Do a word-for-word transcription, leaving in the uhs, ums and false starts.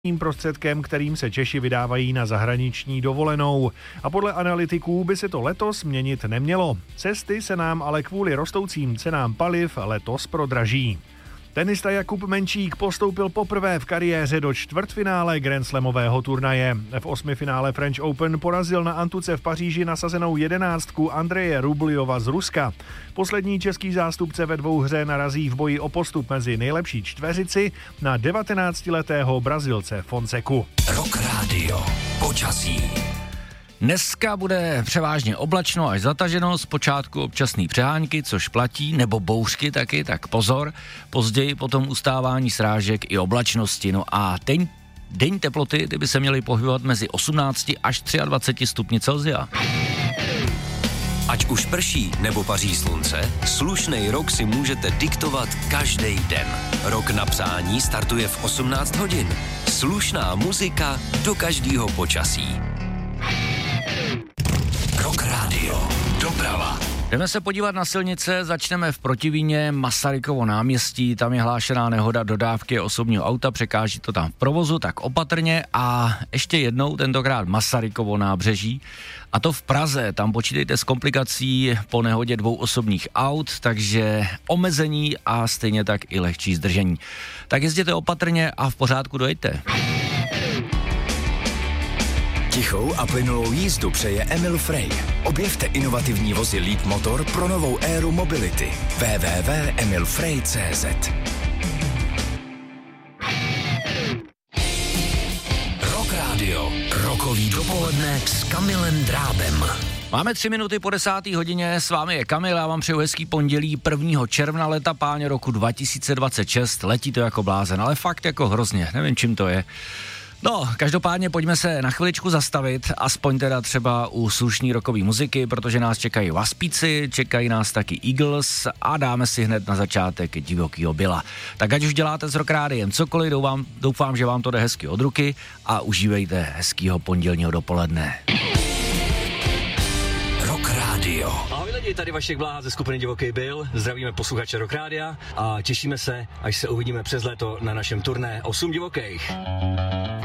prostředkem, kterým se Češi vydávají na zahraniční dovolenou. A podle analytiků by se to letos měnit nemělo. Cesty se nám ale kvůli rostoucím cenám paliv letos prodraží. Tenista Jakub Menčík postoupil poprvé v kariéře do čtvrtfinále grandslamového turnaje. V osmifinále French Open porazil na antuce v Paříži nasazenou jedenáctku Andreje Rubljova z Ruska. Poslední český zástupce ve dvouhře narazí v boji o postup mezi nejlepší čtveřici na devatenáctiletého Brazilce Fonseku. Rock Radio. Počasí. Dneska bude převážně oblačno až zataženo, zpočátku občasný přehánky, což platí, nebo bouřky taky, tak pozor. Později potom ustávání srážek i oblačnosti. No a ten denní teploty ty by se měly pohybovat mezi osmnácti až dvaceti třemi stupni Celsia. Ať už prší nebo paří slunce, slušnej rok si můžete diktovat každý den. Rok na přání startuje v osmnáct hodin. Slušná muzika do každého počasí. Rock Radio. Doprava. Jdeme se podívat na silnice, začneme v Protivíně, Masarykovo náměstí, tam je hlášená nehoda dodávky osobního auta, překáží to tam v provozu, tak opatrně a ještě jednou, tentokrát Masarykovo nábřeží, a to v Praze, tam počítejte s komplikací po nehodě dvou osobních aut, takže omezení a stejně tak i lehčí zdržení. Tak jezděte opatrně a v pořádku dojďte. Tichou a plynulou jízdu přeje Emil Frey. Objevte inovativní vozy Leap Motor pro novou éru mobility. w w w tečka emil frey tečka c z Rock Radio. Rokový dopoledne s Kamilem Drábem. Máme tři minuty po desáté hodině, s vámi je Kamil, já vám přeju hezký pondělí prvního června leta páně roku dva tisíce dvacet šest, letí to jako blázen, ale fakt jako hrozně, nevím čím to je. No, každopádně pojďme se na chviličku zastavit, aspoň teda třeba u slušný rockové muziky, protože nás čekají Waspíci, čekají nás taky Eagles a dáme si hned na začátek Divokýho Billa. Tak ať už děláte s Rock Rádiem cokoliv, doufám, doufám, že vám to jde hezky od ruky a užívejte hezkýho pondělního dopoledne. Rock Radio. Ahoj lidi, tady Vašek Bláha ze skupiny Divoký Bill, zdravíme posluchače Rock Rádia a těšíme se, až se uvidíme přes léto na našem turné osm divokých.